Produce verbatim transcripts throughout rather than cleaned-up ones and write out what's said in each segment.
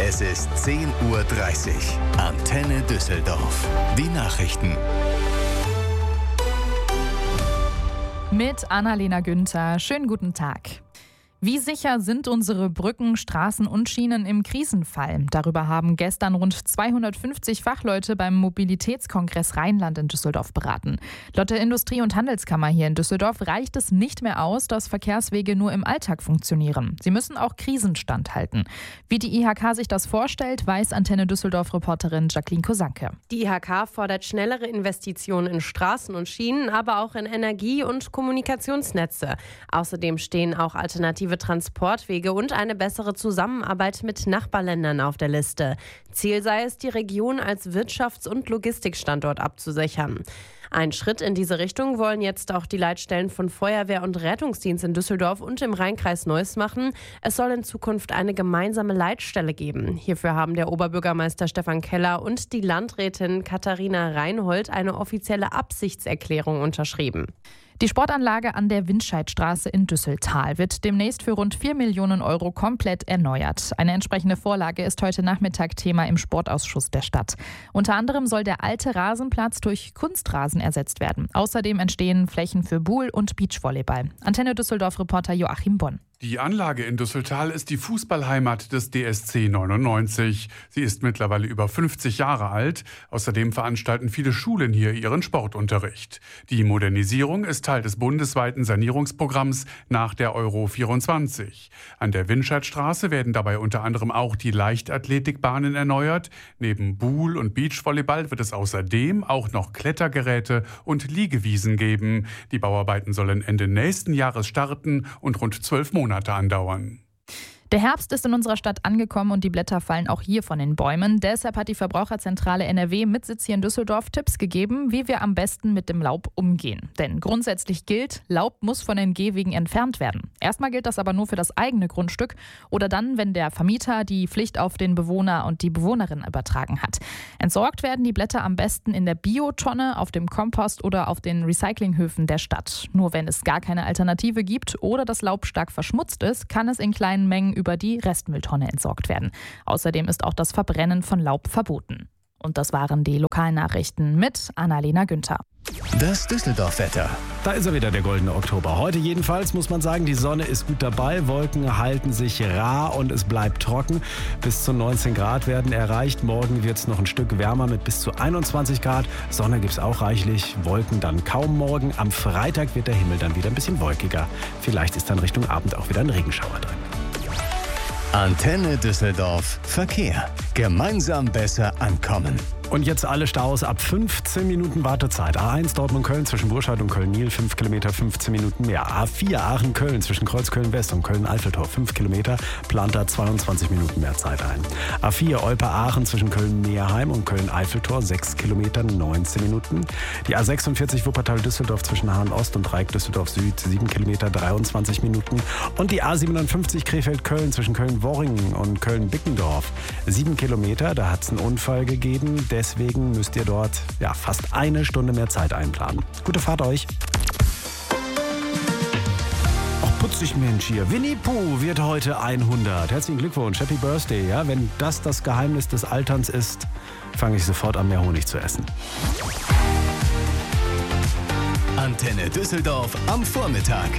Es ist zehn Uhr dreißig. Antenne Düsseldorf. Die Nachrichten. Mit Annalena Günther. Schönen guten Tag. Wie sicher sind unsere Brücken, Straßen und Schienen im Krisenfall? Darüber haben gestern rund zweihundertfünfzig Fachleute beim Mobilitätskongress Rheinland in Düsseldorf beraten. Laut der Industrie- und Handelskammer hier in Düsseldorf reicht es nicht mehr aus, dass Verkehrswege nur im Alltag funktionieren. Sie müssen auch Krisen standhalten. Wie die I H K sich das vorstellt, weiß Antenne Düsseldorf-Reporterin Jacqueline Kosanke. Die I H K fordert schnellere Investitionen in Straßen und Schienen, aber auch in Energie- und Kommunikationsnetze. Außerdem stehen auch alternative Transportwege und eine bessere Zusammenarbeit mit Nachbarländern auf der Liste. Ziel sei es, die Region als Wirtschafts- und Logistikstandort abzusichern. Ein Schritt in diese Richtung wollen jetzt auch die Leitstellen von Feuerwehr und Rettungsdienst in Düsseldorf und im Rheinkreis Neuss machen. Es soll in Zukunft eine gemeinsame Leitstelle geben. Hierfür haben der Oberbürgermeister Stefan Keller und die Landrätin Katharina Reinhold eine offizielle Absichtserklärung unterschrieben. Die Sportanlage an der Windscheidstraße in Düsseltal wird demnächst für rund vier Millionen Euro komplett erneuert. Eine entsprechende Vorlage ist heute Nachmittag Thema im Sportausschuss der Stadt. Unter anderem soll der alte Rasenplatz durch Kunstrasen ersetzt werden. Außerdem entstehen Flächen für Buhl- und Beachvolleyball. Antenne Düsseldorf-Reporter Joachim Bonn. Die Anlage in Düsseltal ist die Fußballheimat des D S C neunundneunzig. Sie ist mittlerweile über fünfzig Jahre alt. Außerdem veranstalten viele Schulen hier ihren Sportunterricht. Die Modernisierung ist Teil des bundesweiten Sanierungsprogramms nach der Euro vierundzwanzig. An der Windscheidstraße werden dabei unter anderem auch die Leichtathletikbahnen erneuert. Neben Buhl- und Beachvolleyball wird es außerdem auch noch Klettergeräte und Liegewiesen geben. Die Bauarbeiten sollen Ende nächsten Jahres starten und rund zwölf Monate andauern. Der Herbst ist in unserer Stadt angekommen und die Blätter fallen auch hier von den Bäumen. Deshalb hat die Verbraucherzentrale N R W mit Sitz hier in Düsseldorf Tipps gegeben, wie wir am besten mit dem Laub umgehen. Denn grundsätzlich gilt, Laub muss von den Gehwegen entfernt werden. Erstmal gilt das aber nur für das eigene Grundstück oder dann, wenn der Vermieter die Pflicht auf den Bewohner und die Bewohnerin übertragen hat. Entsorgt werden die Blätter am besten in der Biotonne, auf dem Kompost oder auf den Recyclinghöfen der Stadt. Nur wenn es gar keine Alternative gibt oder das Laub stark verschmutzt ist, kann es in kleinen Mengen über die Restmülltonne entsorgt werden. Außerdem ist auch das Verbrennen von Laub verboten. Und das waren die Lokalnachrichten mit Annalena Günther. Das Düsseldorf-Wetter. Da ist er wieder, der goldene Oktober. Heute jedenfalls muss man sagen, die Sonne ist gut dabei, Wolken halten sich rar und es bleibt trocken. Bis zu neunzehn Grad werden erreicht. Morgen wird es noch ein Stück wärmer mit bis zu einundzwanzig Grad. Sonne gibt es auch reichlich, Wolken dann kaum morgen. Am Freitag wird der Himmel dann wieder ein bisschen wolkiger. Vielleicht ist dann Richtung Abend auch wieder ein Regenschauer drin. Antenne Düsseldorf Verkehr. Gemeinsam besser ankommen. Und jetzt alle Staus ab fünfzehn Minuten Wartezeit. A eins Dortmund-Köln zwischen Burscheid und Köln-Niel, fünf Kilometer, fünfzehn Minuten mehr. A vier Aachen-Köln zwischen Kreuzköln-West und Köln-Eiffeltor, fünf Kilometer, plant da zweiundzwanzig Minuten mehr Zeit ein. A vier Olpe-Aachen zwischen Köln-Neheim und Köln-Eiffeltor, sechs Kilometer, neunzehn Minuten. Die A sechsundvierzig Wuppertal-Düsseldorf zwischen Hahn-Ost und Dreieck Düsseldorf-Süd, sieben Kilometer, dreiundzwanzig Minuten. Und die A siebenundfünfzig Krefeld-Köln zwischen Köln-Worringen und Köln-Bickendorf, sieben Kilometer, da hat es einen Unfall gegeben. Deswegen müsst ihr dort ja, fast eine Stunde mehr Zeit einplanen. Gute Fahrt euch. Ach, putzig Mensch hier. Winnie Pooh wird heute hundert. Herzlichen Glückwunsch, Happy Birthday. Ja? Wenn das das Geheimnis des Alterns ist, fange ich sofort an, mehr Honig zu essen. Antenne Düsseldorf am Vormittag.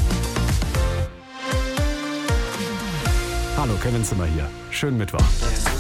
Hallo, Kevin Zimmer hier. Schönen Mittwoch.